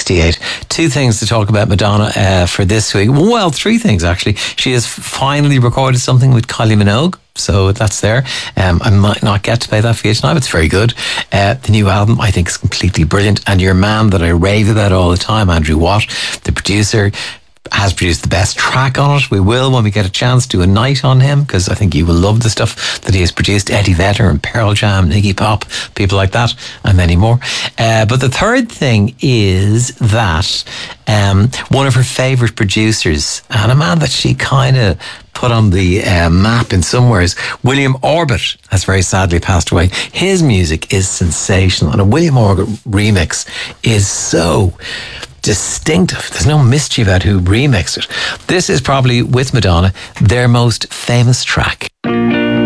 68. Two things to talk about Madonna for this week. Well, three things actually. She has finally recorded something with Kylie Minogue, so that's there. I might not get to play that for you tonight, but it's very good. The new album, I think, is completely brilliant. And your man that I rave about all the time, Andrew Watt, the producer, has produced the best track on it. We will, when we get a chance, do a night on him, because I think you will love the stuff that he has produced. Eddie Vedder and Pearl Jam, Iggy Pop, people like that, and many more. But the third thing is that one of her favourite producers, and a man that she kind of put on the map in some ways, William Orbit, has very sadly passed away. His music is sensational, and a William Orbit remix is so distinctive. There's no mystery about who remixed it. This is probably, with Madonna, their most famous track.